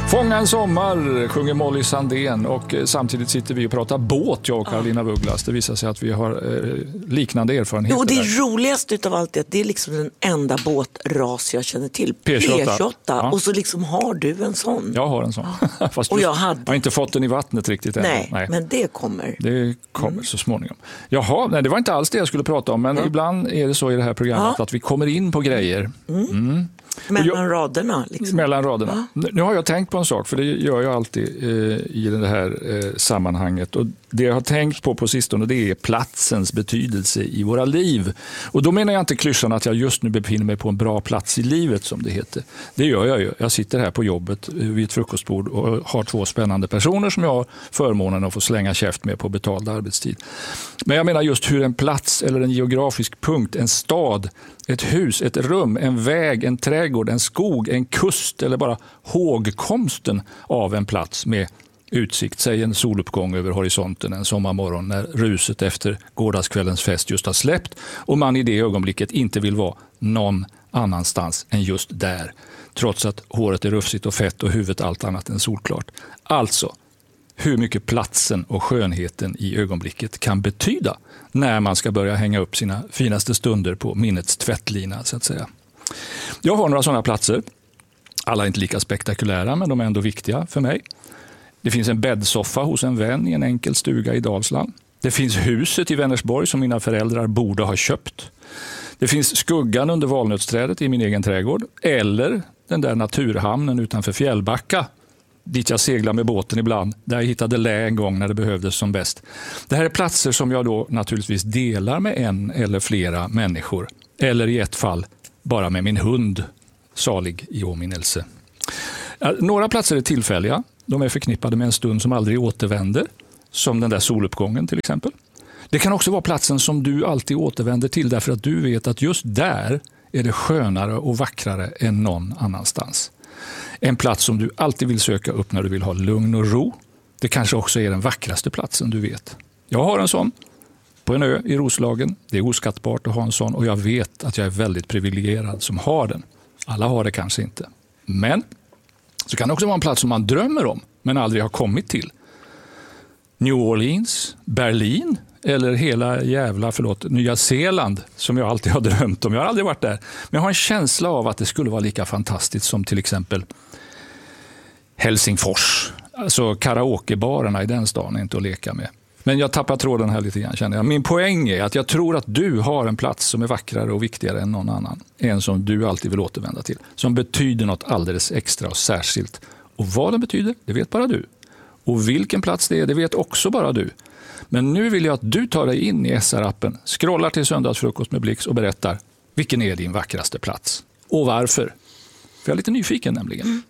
Fånga en sommar, sjunger Molly Sandén, och samtidigt sitter vi och pratar båt, jag och Karolina Vuglas. Det visar sig att vi har liknande erfarenheter. Och det roligaste utav allt är att det är liksom den enda båtras jag känner till. P28. Ja. Och så liksom har du en sån. Jag har en sån. Fast och jag har inte fått den i vattnet riktigt än. Nej, men det kommer. Det kommer så småningom. Jaha, nej, det var inte alls det jag skulle prata om, men ibland är det så i det här programmet att vi kommer in på grejer. Mellan raderna. Liksom. Mellan raderna. Nu har jag tänkt på en sak, för det gör jag alltid i det här sammanhanget. Och det jag har tänkt på sistone, det är platsens betydelse i våra liv. Och då menar jag inte klyschan att jag just nu befinner mig på en bra plats i livet, som det heter. Det gör jag ju. Jag sitter här på jobbet vid ett frukostbord och har 2 spännande personer som jag har förmånen att få slänga käft med på betald arbetstid. Men jag menar just hur en plats eller en geografisk punkt, en stad, ett hus, ett rum, en väg, en trädgård, en skog, en kust eller bara hågkomsten av en plats med utsikt, säg en soluppgång över horisonten en sommarmorgon när ruset efter gårdagskvällens fest just har släppt och man i det ögonblicket inte vill vara någon annanstans än just där, trots att håret är rufsigt och fett och huvudet allt annat än solklart. Alltså, hur mycket platsen och skönheten i ögonblicket kan betyda när man ska börja hänga upp sina finaste stunder på minnets tvättlina, så att säga. Jag har några sådana platser. Alla är inte lika spektakulära, men de är ändå viktiga för mig. Det finns en bäddsoffa hos en vän i en enkel stuga i Dalsland. Det finns huset i Vänersborg som mina föräldrar borde ha köpt. Det finns skuggan under valnötsträdet i min egen trädgård. Eller den där naturhamnen utanför Fjällbacka, dit jag seglar med båten ibland, där jag hittade lä en gång när det behövdes som bäst. Det här är platser som jag då naturligtvis delar med en eller flera människor. Eller i ett fall bara med min hund, salig i åminnelse. Några platser är tillfälliga. De är förknippade med en stund som aldrig återvänder, som den där soluppgången till exempel. Det kan också vara platsen som du alltid återvänder till därför att du vet att just där är det skönare och vackrare än någon annanstans. En plats som du alltid vill söka upp när du vill ha lugn och ro. Det kanske också är den vackraste platsen du vet. Jag har en sån på en ö i Roslagen. Det är oskattbart att ha en sån och jag vet att jag är väldigt privilegierad som har den. Alla har det kanske inte. Men så kan det också vara en plats som man drömmer om men aldrig har kommit till. New Orleans, Berlin eller hela Nya Zeeland som jag alltid har drömt om. Jag har aldrig varit där. Men jag har en känsla av att det skulle vara lika fantastiskt som till exempel Helsingfors. Alltså karaokebarerna i den stan är inte att leka med. Men jag tappar tråden här lite grann, känner jag. Min poäng är att jag tror att du har en plats som är vackrare och viktigare än någon annan. En som du alltid vill återvända till. Som betyder något alldeles extra och särskilt. Och vad den betyder, det vet bara du. Och vilken plats det vet också bara du. Men nu vill jag att du tar dig in i SR-appen, scrollar till Söndagsfrukost med Blix och berättar vilken är din vackraste plats. Och varför? För jag är lite nyfiken nämligen.